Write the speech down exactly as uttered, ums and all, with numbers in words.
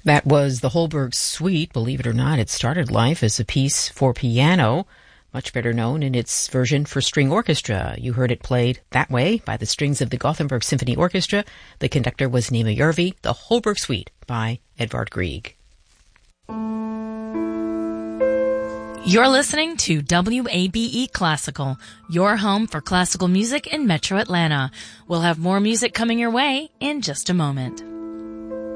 That was the Holberg Suite. Believe it or not, it started life as a piece for piano, much better known in its version for string orchestra. You heard it played that way by the strings of the Gothenburg Symphony Orchestra. The conductor was Nima Järvi. The Holberg Suite by Edvard Grieg. You're listening to W A B E Classical, your home for classical music in Metro Atlanta. We'll have more music coming your way in just a moment.